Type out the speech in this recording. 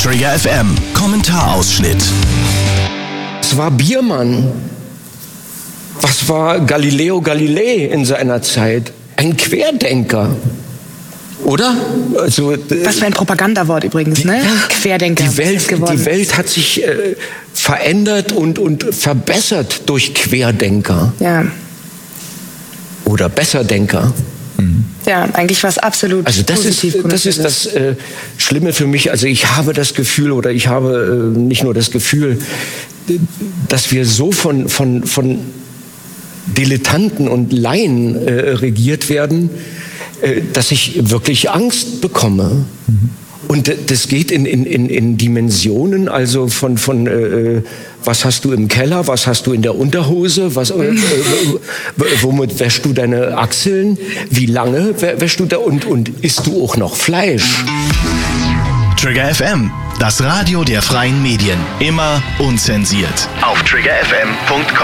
Trigger FM Kommentarausschnitt. Es war Biermann. Was war Galileo Galilei in seiner Zeit? Ein Querdenker. Oder? Also, was für ein Propagandawort übrigens, ne? Querdenker. Die Welt hat sich verändert und verbessert durch Querdenker. Ja. Oder Besserdenker. Ja, eigentlich war es absolut positiv. Das ist das Schlimme für mich. Also ich habe das Gefühl, oder ich habe nicht nur das Gefühl, dass wir so von Dilettanten und Laien regiert werden, dass ich wirklich Angst bekomme. Und das geht in Dimensionen, also von was hast du im Keller, was hast du in der Unterhose, womit wäschst du deine Achseln, wie lange wäschst du da und isst du auch noch Fleisch? Trigger FM, das Radio der freien Medien, immer unzensiert. Auf triggerfm.com.